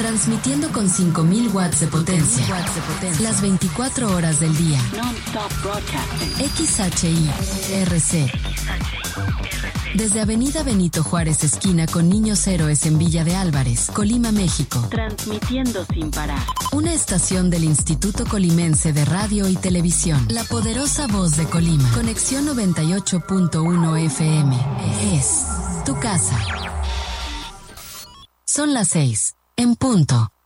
Transmitiendo con 5.000 watts de potencia. Las 24 horas del día. Non-stop broadcasting. XHI-RC. Desde Avenida Benito Juárez, esquina con Niños Héroes en Villa de Álvarez, Colima, México. Transmitiendo sin parar. Una estación del Instituto Colimense de Radio y Televisión. La poderosa voz de Colima. Conexión 98.1 FM. Es tu casa. Son las 6, en punto.